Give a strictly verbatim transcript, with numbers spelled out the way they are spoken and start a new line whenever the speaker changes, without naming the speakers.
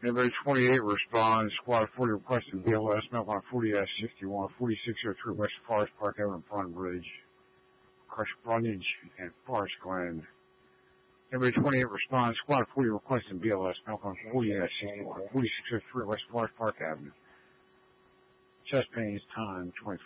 Anybody twenty-eight respond. Squad forty requesting B L S, Melbourne forty sixty-one, forty-six oh three West Forest Park Avenue, Front Bridge, Crush Brundage, and Forest Glen. Everybody twenty-eight respond. Squad forty requesting B L S, Melbourne forty sixty-one, forty-six oh three West Forest Park Avenue. Chest pains, time, twenty-four.